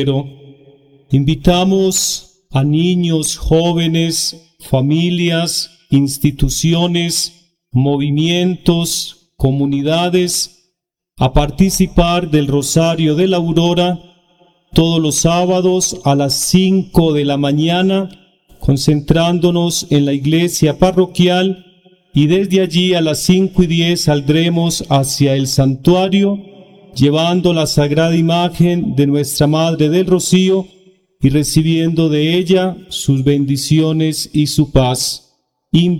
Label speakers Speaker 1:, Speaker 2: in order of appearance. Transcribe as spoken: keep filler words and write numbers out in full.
Speaker 1: Invitamos a niños, jóvenes, familias, instituciones, movimientos, comunidades a participar del Rosario de la Aurora todos los sábados a las cinco de la mañana, concentrándonos en la iglesia parroquial, y desde allí a las cinco y diez saldremos hacia el santuario, llevando la sagrada imagen de Nuestra Madre del Rocío y recibiendo de ella sus bendiciones y su paz.